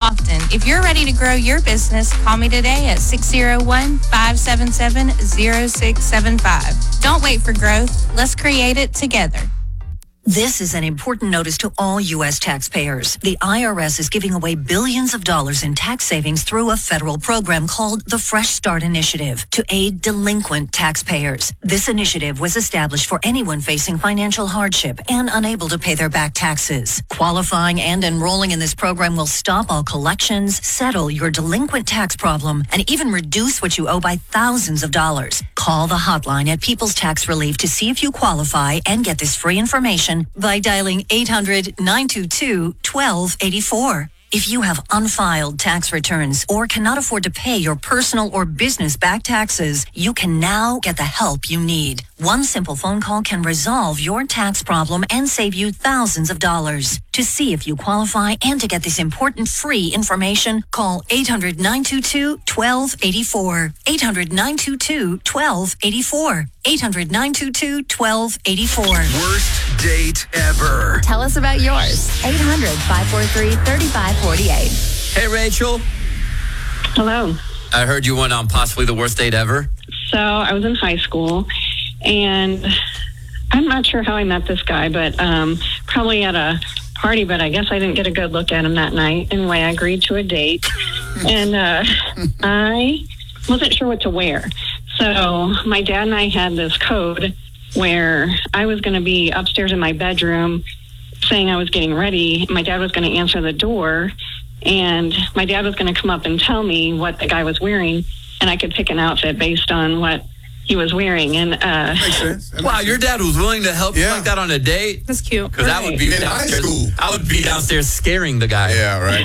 often. If you're ready to grow your business, call me today at 601-577-0675. Don't wait for growth. Let's create it together. This is an important notice to all U.S. taxpayers. The IRS is giving away billions of dollars in tax savings through a federal program called the Fresh Start Initiative to aid delinquent taxpayers. This initiative was established for anyone facing financial hardship and unable to pay their back taxes. Qualifying and enrolling in this program will stop all collections, settle your delinquent tax problem, and even reduce what you owe by thousands of dollars. Call the hotline at People's Tax Relief to see if you qualify and get this free information by dialing 800-922-1284. If you have unfiled tax returns or cannot afford to pay your personal or business back taxes, you can now get the help you need. One simple phone call can resolve your tax problem and save you thousands of dollars. To see if you qualify and to get this important free information, call 800-922-1284. 800-922-1284. 800-922-1284. Worst date ever. Tell us about yours. 800-543-3548. Hey, Rachel. Hello. I heard you went on possibly the worst date ever. So I was in high school, and I'm not sure how I met this guy, but probably at a party, but I guess I didn't get a good look at him that night. Anyway, I agreed to a date, and I wasn't sure what to wear. So my dad and I had this code where I was going to be upstairs in my bedroom saying I was getting ready. My dad was going to answer the door, and my dad was going to come up and tell me what the guy was wearing, and I could pick an outfit based on what he was wearing. And Makes sense. Wow, your dad was willing to help you like that on a date? That's cute. Because I would be In high downstairs. school. I would be downstairs scaring the guy. Yeah, right.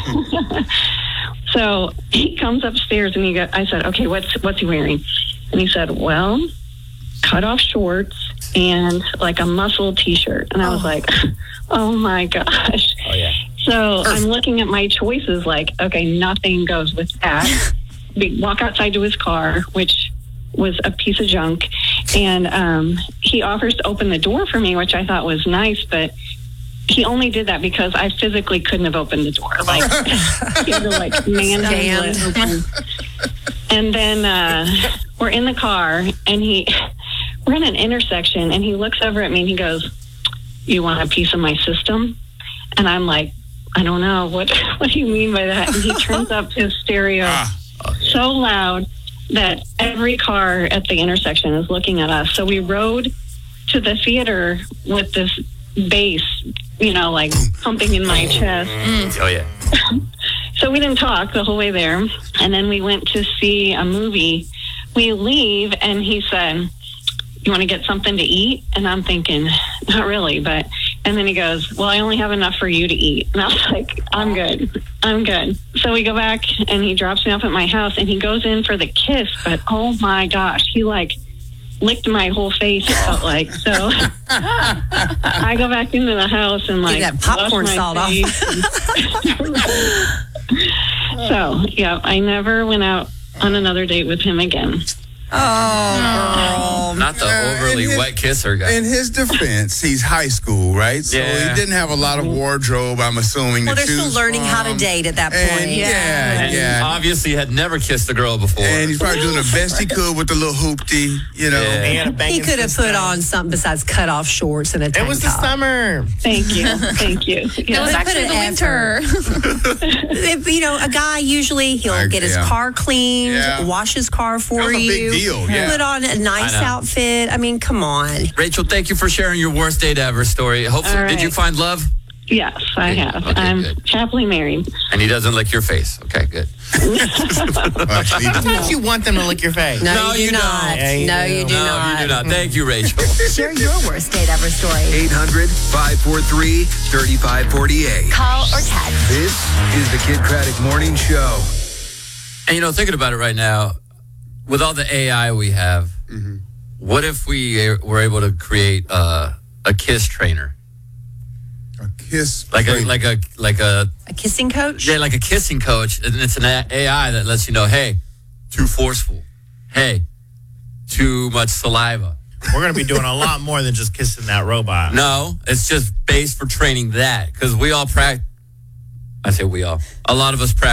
So he comes upstairs, and I said, okay, what's he wearing? And he said, well, cut off shorts and like a muscle T-shirt. And I was like, oh my gosh. Oh, yeah. So I'm looking at my choices like, okay, nothing goes with that. We walk outside to his car, which was a piece of junk. And he offers to open the door for me, which I thought was nice, but he only did that because I physically couldn't have opened the door. Like, he had to like manhandle it open. And then we're in the car, and we're in an intersection, and he looks over at me and he goes, you want a piece of my system? And I'm like, I don't know. What do you mean by that? And he turns up his stereo so loud that every car at the intersection is looking at us. So we rode to the theater with this bass, like pumping in my chest. Oh, yeah. So we didn't talk the whole way there. And then we went to see a movie. We leave, and he said, you want to get something to eat? And I'm thinking, not really, but... And then he goes, well, I only have enough for you to eat. And I was like, I'm good. So we go back, and he drops me off at my house, and he goes in for the kiss. But, oh, my gosh, he, licked my whole face, it felt like. So I go back into the house and, Get that popcorn wash my salt off. So, yeah, I never went out on another date with him again. Oh, girl. Not the overly wet kisser guy. In his defense, he's high school, right? So Yeah. he didn't have a lot of wardrobe, I'm assuming, Well, to they're still choose learning how to from. date at that And point. And yeah. obviously had never kissed a girl before. And he's probably doing the best he could with the little hoopty, Yeah. And a He banging could have system. put on something besides cut off shorts and a tank It was the top. summer. Thank you. It was Put actually an the winter. If, a guy usually he'll get his car cleaned, Yeah. wash his car for That was a you, big deal, yeah. put on a nice I know. outfit. I mean, come on. Rachel, thank you for sharing your worst date ever story. Hopefully, All did you right. find love? Yes, I have. Okay, I'm good. happily married. And he doesn't lick your face. Okay, good. Actually, Sometimes you want them to lick your face. No, you do not. Yeah, you No, do. you do No, not. you do not. Thank you, Rachel. Share your worst date ever story. 800-543-3548. Call or text. This is the Kid Craddock Morning Show. And, thinking about it right now, with all the AI we have, what if we were able to create a kiss trainer? A kiss. Like a A kissing coach? like a kissing coach, and it's an AI that lets you know, hey, too forceful. Hey, too much saliva. We're going to be doing a lot more than just kissing that robot. No, it's just based for training that, because we all practice. I say we all. A lot of us practice.